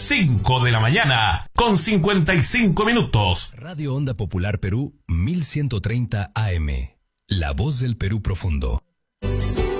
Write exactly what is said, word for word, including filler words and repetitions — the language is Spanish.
cinco de la mañana, con cincuenta y cinco minutos. Radio Onda Popular Perú, mil ciento treinta A M. La voz del Perú profundo.